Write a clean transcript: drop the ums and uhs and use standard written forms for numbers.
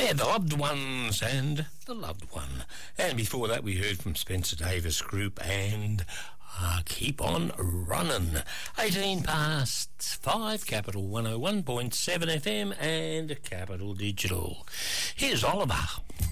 Yeah, The Loved Ones and The Loved One. And before that, we heard from Spencer Davis Group and Keep On Running. 18 past 5, Capital 101.7 FM and Capital Digital. Here's Oliver.